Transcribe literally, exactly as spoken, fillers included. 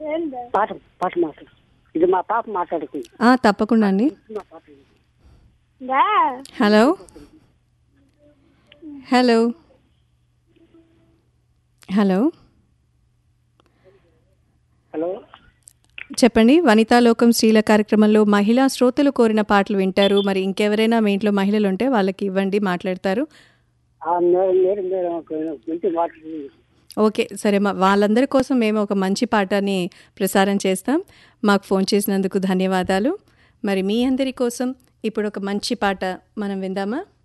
పాట పాట మాట్లాడు. ఇది మా పాప మాట్లాడుతుంది. ఆ, తప్పకుండా అండి. మా పాప హలో హలో హలో హలో చెప్పండి. వనితాలోకం స్త్రీల కార్యక్రమంలో మహిళా శ్రోతలు కోరిన పాటలు వింటారు. మరి ఇంకెవరైనా మీ ఇంట్లో మహిళలు ఉంటే వాళ్ళకి ఇవ్వండి, మాట్లాడతారు. మీరు మీరు మంచి మాట్లాడుతుంది. ఓకే, సరే. మా వాళ్ళందరి కోసం మేము ఒక మంచి పాటని ప్రసారం చేస్తాం. మాకు ఫోన్ చేసినందుకు ధన్యవాదాలు. మరి మీ అందరి కోసం ఇప్పుడు ఒక మంచి పాట మనం విందామా?